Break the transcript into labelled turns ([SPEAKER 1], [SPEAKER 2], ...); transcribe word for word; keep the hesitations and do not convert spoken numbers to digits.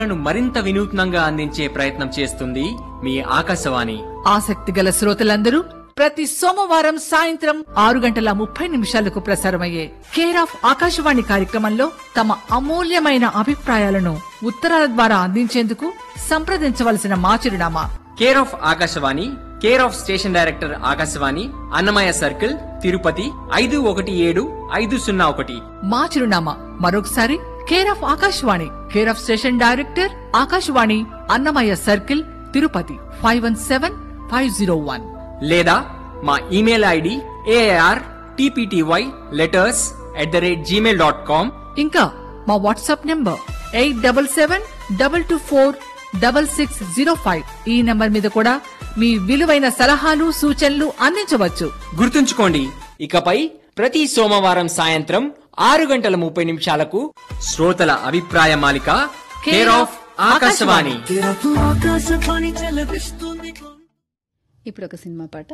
[SPEAKER 1] మరింత వినూత్నంగా అందించే ప్రయత్నం చేస్తుంది మీ ఆకాశవాణి.
[SPEAKER 2] ఆసక్తి గల శ్రోతలందరూ ప్రతి సోమవారం సాయంత్రం ఆరు గంటల ముప్పై నిమిషాలకు ప్రసారమయ్యే కేర్ ఆఫ్ ఆకాశవాణి కార్యక్రమంలో తమ అమూల్యమైన అభిప్రాయాలను ఉత్తరాల ద్వారా అందించేందుకు సంప్రదించవలసిన మా చిరునామా
[SPEAKER 1] care of Akashvani, care of station director Akashvani, Annamayya circle, Tirupati ఐదు ఒకటి ఏడు ఐదు సున్నా ఒకటి.
[SPEAKER 2] మా చిరునామా మరొకసారి care of Akashvani, care of station director Akashvani, Annamayya circle, Tirupati five one seven five zero one.
[SPEAKER 1] లేదా మా email ID AR TPTY letters at the rate Gmail dot com.
[SPEAKER 2] ఇంకా మా WhatsApp number eight double seven double two four double six zero five. ఈ number మీద కూడా మీ విలువైన సలహాలు సూచనలు అందించవచ్చు.
[SPEAKER 1] గుర్తుంచుకోండి, ఇకపై ప్రతి సోమవారం సాయంత్రం ఆరు గంటల ముప్పై నిమిషాలకు శ్రోతల అభిప్రాయ మాలిక కేర్ ఆఫ్ ఆకాశవాణి.
[SPEAKER 3] ఇప్పుడు ఒక సినిమా పాట.